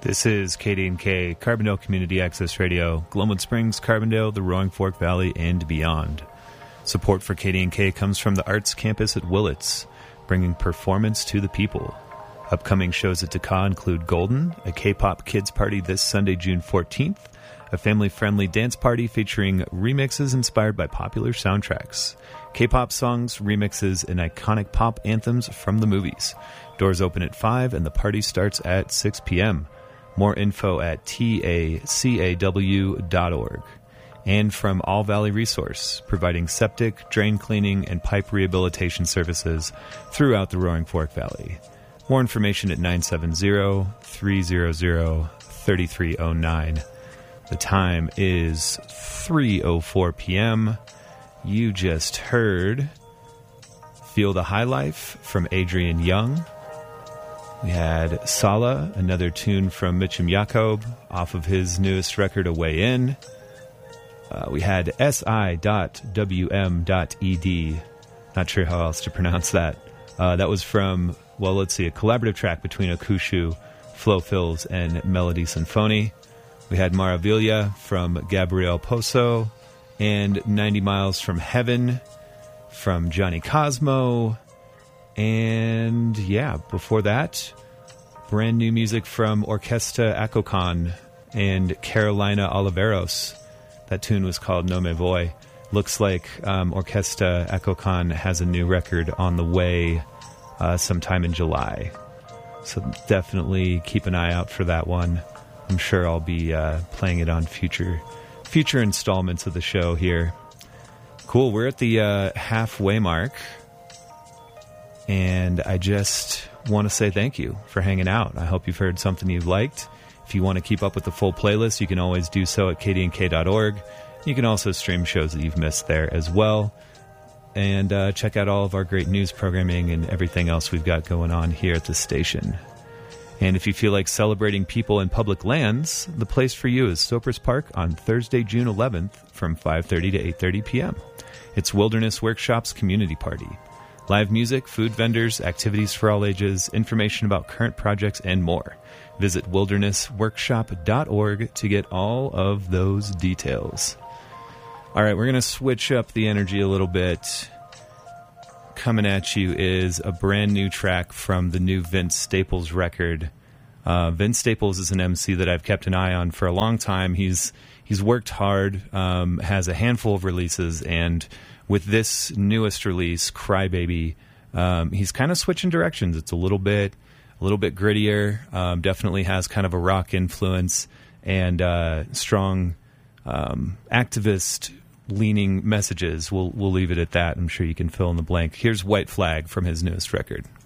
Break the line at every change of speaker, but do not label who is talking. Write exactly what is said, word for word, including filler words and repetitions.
This is K D and K, Carbondale Community Access Radio, Glenwood Springs, Carbondale, the Roaring Fork Valley, and beyond. Support for K D and K comes from the Arts Campus at Willits, bringing performance to the people. Upcoming shows at D C A include Golden, a K-pop kids party this Sunday, June fourteenth, a family-friendly dance party featuring remixes inspired by popular soundtracks, K-pop songs, remixes, and iconic pop anthems from the movies. Doors open at five and the party starts at six p.m. More info at T A C A W dot org. And from All Valley Resource, providing septic, drain cleaning, and pipe rehabilitation services throughout the Roaring Fork Valley. More information at nine seven zero, three zero zero, three three zero nine. The time is three oh four p.m. You just heard Feel the High Life from Adrian Young. We had Sala, another tune from Mitchum Jakob off of his newest record, A Way In. Uh, we had S I dot W M dot E D. Not sure how else to pronounce that. Uh, that was from, well, let's see, a collaborative track between Akushu, Flo Fills, and Melody Sinfoni. We had Maravilla from Gabriel Poso, and ninety Miles from Heaven from Johnny Cosmo. And yeah, before that, brand new music from Orquesta Acocan and Carolina Oliveros. That tune was called No Me Voy. Looks like um, Orquesta Acocan has a new record on the way uh, sometime in July. So definitely keep an eye out for that one. I'm sure I'll be uh, playing it on future future installments of the show here. Cool, we're at the uh, halfway mark. And I just want to say thank you for hanging out. I hope you've heard something you've liked. If you want to keep up with the full playlist, you can always do so at K D N K dot org. You can also stream shows that you've missed there as well. And uh, check out all of our great news programming and everything else we've got going on here at the station. And if you feel like celebrating people in public lands, the place for you is Stopers Park on Thursday, June eleventh from five thirty to eight thirty p.m. It's Wilderness Workshops Community Party. Live music, food vendors, activities for all ages, information about current projects, and more. Visit wilderness workshop dot org to get all of those details. All right, we're going to switch up the energy a little bit. Coming at you is a brand new track from the new Vince Staples record. Uh, Vince Staples is an M C that I've kept an eye on for a long time. He's he's worked hard, um, has a handful of releases, and with this newest release, Crybaby, um, he's kind of switching directions. It's a little bit, a little bit grittier. Um, definitely has kind of a rock influence and uh, strong um, activist-leaning messages. We'll we'll leave it at that. I'm sure you can fill in the blank. Here's White Flag from his newest record.